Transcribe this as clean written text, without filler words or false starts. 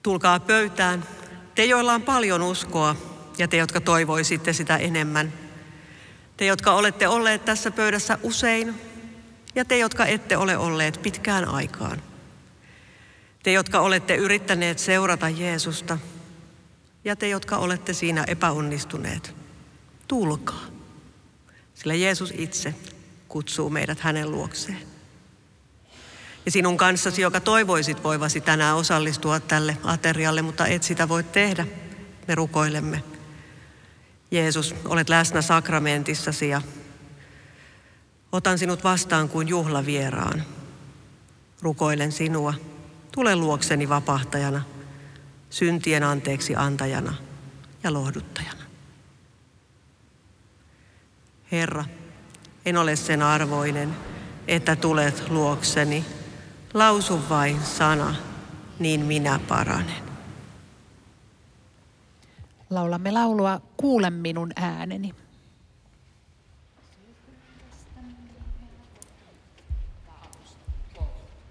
Tulkaa pöytään, te joilla on paljon uskoa ja te, jotka toivoisitte sitä enemmän. Te, jotka olette olleet tässä pöydässä usein ja te, jotka ette ole olleet pitkään aikaan. Te, jotka olette yrittäneet seurata Jeesusta ja te, jotka olette siinä epäonnistuneet. Tulkaa, sillä Jeesus itse kutsuu meidät hänen luokseen. Ja sinun kanssasi, joka toivoisit voivasi tänään osallistua tälle aterialle, mutta et sitä voi tehdä, me rukoilemme. Jeesus, olet läsnä sakramentissasi ja otan sinut vastaan kuin juhlavieraan. Rukoilen sinua, tule luokseni vapahtajana, syntien anteeksi antajana ja lohduttajana. Herra, en ole sen arvoinen, että tulet luokseni. Lausu vain sana, niin minä paranen. Laulamme laulua Kuule minun ääneni.